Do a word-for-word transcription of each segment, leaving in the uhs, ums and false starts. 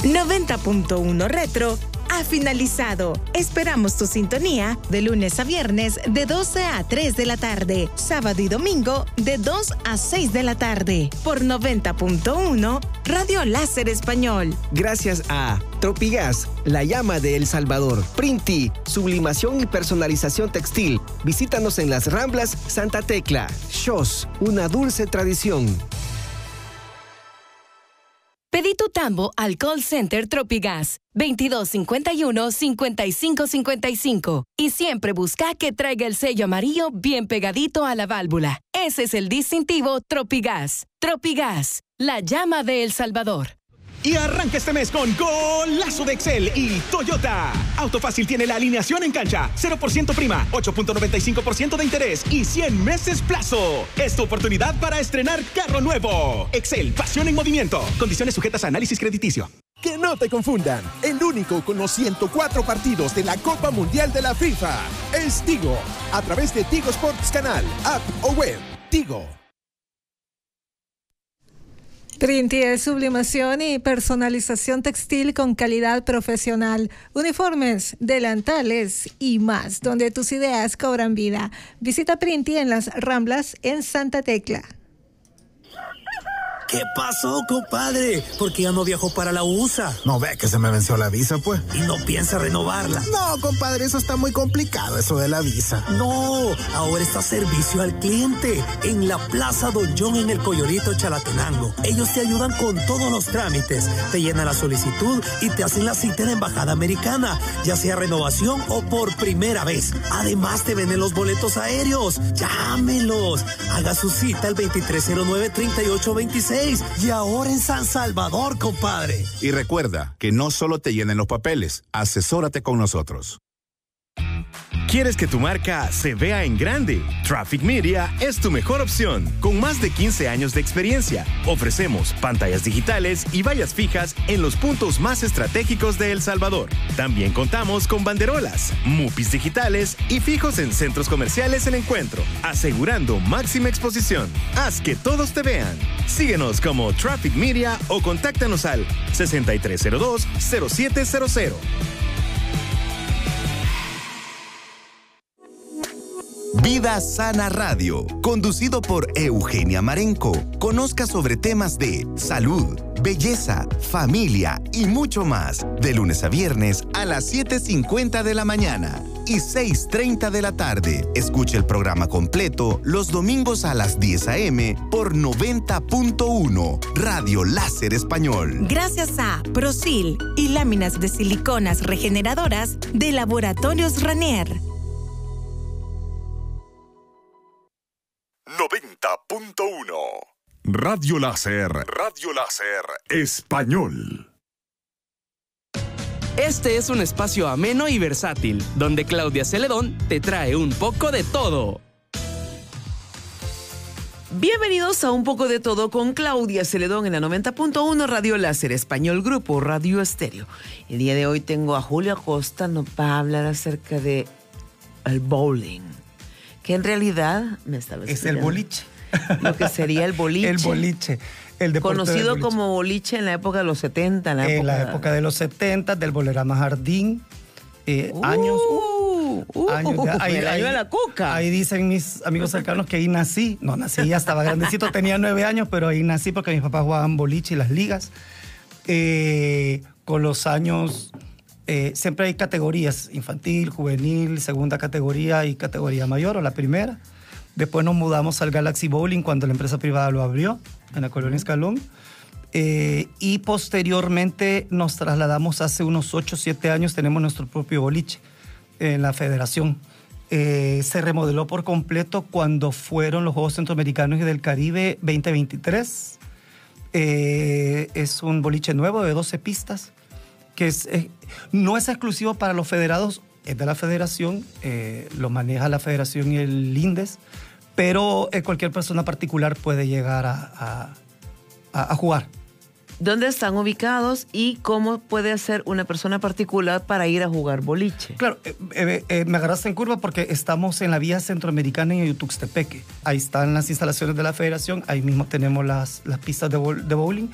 noventa punto uno Retro ha finalizado. Esperamos tu sintonía de lunes a viernes de doce a tres de la tarde, sábado y domingo de dos a seis de la tarde, por noventa punto uno Radio Láser Español. Gracias a Tropigas, la llama de El Salvador, Printi, sublimación y personalización textil. Visítanos en las Ramblas Santa Tecla. Shos, una dulce tradición. Pedí tu tambo al call center Tropigas veintidós cincuenta y uno, cincuenta y cinco cincuenta y cinco y siempre busca que traiga el sello amarillo bien pegadito a la válvula. Ese es el distintivo Tropigas. Tropigas, la llama de El Salvador. Y arranca este mes con golazo de Excel y Toyota. Auto Fácil tiene la alineación en cancha, cero por ciento prima, ocho punto noventa y cinco por ciento de interés y cien meses plazo. Es tu oportunidad para estrenar carro nuevo. Excel, pasión en movimiento. Condiciones sujetas a análisis crediticio. Que no te confundan, el único con los ciento cuatro partidos de la Copa Mundial de la FIFA es Tigo, a través de Tigo Sports Canal, app o web. Tigo. Printi es sublimación y personalización textil con calidad profesional, uniformes, delantales y más, donde tus ideas cobran vida. Visita Printi en las Ramblas en Santa Tecla. ¿Qué pasó, compadre? ¿Por qué ya no viajó para la U S A? No ve que se me venció la visa, pues. ¿Y no piensa renovarla? No, compadre, eso está muy complicado, eso de la visa. No, ahora está servicio al cliente en la Plaza Don John en el Coyorito, Chalatenango. Ellos te ayudan con todos los trámites, te llenan la solicitud y te hacen la cita en la Embajada Americana, ya sea renovación o por primera vez. Además, te venden los boletos aéreos. Llámelos. Haga su cita al veintitrés cero nueve, treinta y ocho veintiséis. Y ahora en San Salvador, compadre. Y recuerda que no solo te llenen los papeles, asesórate con nosotros. ¿Quieres que tu marca se vea en grande? Traffic Media es tu mejor opción. Con más de quince años de experiencia, ofrecemos pantallas digitales y vallas fijas en los puntos más estratégicos de El Salvador. También contamos con banderolas, mupis digitales y fijos en centros comerciales El Encuentro, asegurando máxima exposición. Haz que todos te vean. Síguenos como Traffic Media o contáctanos al sesenta y tres cero dos, cero siete cero cero. Vida Sana Radio, conducido por Eugenia Marenco. Conozca sobre temas de salud, belleza, familia y mucho más. De lunes a viernes a las siete cincuenta de la mañana y seis treinta de la tarde. Escuche el programa completo los domingos a las diez a eme por noventa punto uno Radio Láser Español. Gracias a Prosil y láminas de siliconas regeneradoras de Laboratorios Ranier. noventa punto uno Radio Láser. Radio Láser Español. Este es un espacio ameno y versátil, donde Claudia Celedón te trae un poco de todo. Bienvenidos a Un Poco de Todo con Claudia Celedón en la noventa punto uno Radio Láser Español, Grupo Radio Estéreo. El día de hoy tengo a Julio Acosta, nos va a hablar acerca de el bowling, que en realidad me estaba es el boliche. Lo que sería el boliche. El boliche. El deporte conocido boliche. como boliche en la época de los setenta. En la, en época... la época de los setenta, del Bolerama Jardín. Eh, uh, años. Uh, uh, años de, ahí, el año ahí, de la cuca. Ahí dicen mis amigos cercanos que ahí nací. No nací, ya estaba grandecito, tenía nueve años, pero ahí nací porque mis papás jugaban boliche y las ligas. Eh, con los años. Eh, siempre hay categorías, infantil, juvenil, segunda categoría y categoría mayor o la primera. Después nos mudamos al Galaxy Bowling cuando la empresa privada lo abrió en la Colonia Escalón. Eh, y posteriormente nos trasladamos hace unos ocho o siete años, tenemos nuestro propio boliche en la federación. Eh, se remodeló por completo cuando fueron los Juegos Centroamericanos y del Caribe veinte veintitrés. Eh, es un boliche nuevo de doce pistas. Que es, eh, no es exclusivo para los federados, es de la federación, eh, lo maneja la federación y el INDES, pero eh, cualquier persona particular puede llegar a, a, a jugar. ¿Dónde están ubicados y cómo puede hacer una persona particular para ir a jugar boliche? Claro, eh, eh, eh, me agarraste en curva porque estamos en la vía centroamericana en Yutuxtepeque. Ahí están las instalaciones de la federación, ahí mismo tenemos las, las pistas de, bowl, de bowling.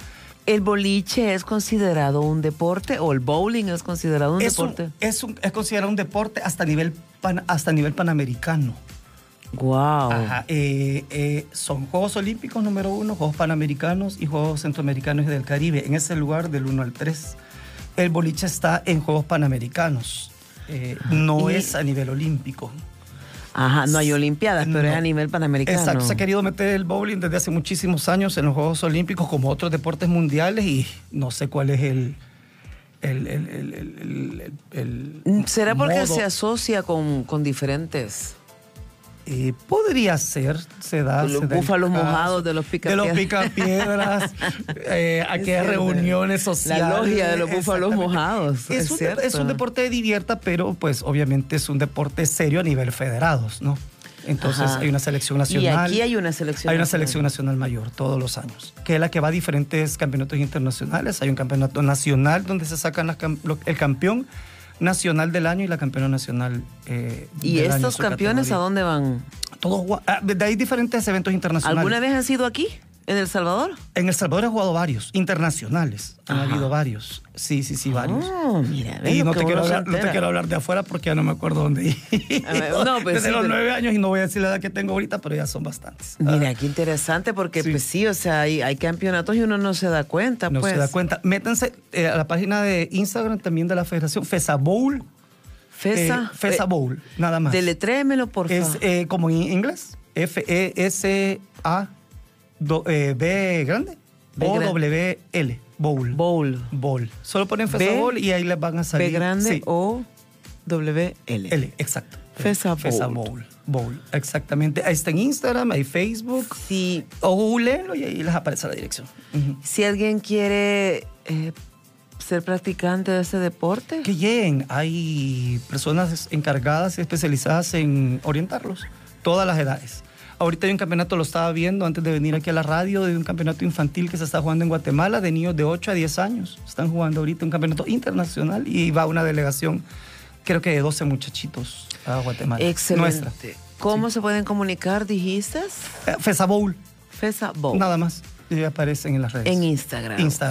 ¿El boliche es considerado un deporte o el bowling es considerado un es deporte? Un, es, un, es considerado un deporte hasta nivel, pan, hasta nivel panamericano. Wow. Ajá, eh, eh, son Juegos Olímpicos número uno, Juegos Panamericanos y Juegos Centroamericanos y del Caribe. En ese lugar del uno al tres. El boliche está en Juegos Panamericanos. Eh, no y, es a nivel olímpico. Ajá, no hay olimpiadas, pero no. Es a nivel panamericano. Exacto, se ha querido meter el bowling desde hace muchísimos años en los Juegos Olímpicos como otros deportes mundiales y no sé cuál es el... el, el, el, el, el, el ¿Será porque modo. se asocia con, con diferentes...? Eh, podría ser, se da. Los se da búfalos mojados de los picapiedras. De los picapiedras, eh, aquellas reuniones sociales. La logia de los búfalos mojados. Es, es, un, cierto. es un deporte de divierta, pero pues obviamente es un deporte serio a nivel federados, ¿no? Entonces Ajá. hay una selección nacional. Y aquí hay una selección Hay una nacional. selección nacional mayor todos los años, que es la que va a diferentes campeonatos internacionales. Hay un campeonato nacional donde se sacan las, el campeón nacional del año y la campeona nacional eh, ¿Y del estos año, campeones a dónde van? Todos, de ahí diferentes eventos internacionales. ¿Alguna vez han sido aquí, en El Salvador? En El Salvador he jugado varios, internacionales. Han Ajá. habido varios. Sí, sí, sí, varios. Oh, mira, y no te, quiero hablar, no te quiero hablar de afuera porque ya no me acuerdo dónde ir. Ver, no, pues Desde sí, los pero... nueve años y no voy a decir la edad que tengo ahorita, pero ya son bastantes. Mira, qué interesante porque sí. pues sí, o sea, hay, hay campeonatos y uno no se da cuenta. No pues. se da cuenta. Métanse eh, a la página de Instagram también de la Federación, FESA Bowl. FESA. Eh, FESA Bowl, nada más. Deletrémelo, por favor. Es eh, como en inglés, F E S A B grande, O W L, Bowl. Bowl. Bowl. Solo ponen FESA B, Bowl y ahí les van a salir. B grande, sí. O W L. L, exacto. FESA Bowl. FESA Bowl. Bowl, exactamente. Ahí está en Instagram, hay Facebook. Sí. O googleenlo y ahí les aparece la dirección. Uh-huh. Si alguien quiere... Eh, ser practicante de ese deporte? Que lleguen, hay personas encargadas y especializadas en orientarlos, todas las edades. Ahorita hay un campeonato, lo estaba viendo antes de venir aquí a la radio, de un campeonato infantil que se está jugando en Guatemala, de niños de ocho a diez años. Están jugando ahorita un campeonato internacional y va una delegación, creo que de doce muchachitos a Guatemala. Excelente. Nuestra. ¿Cómo sí. se pueden comunicar, dijiste? FESA Bowl. FESA Bowl. Nada más. Y aparecen en las redes. En Instagram. Instagram.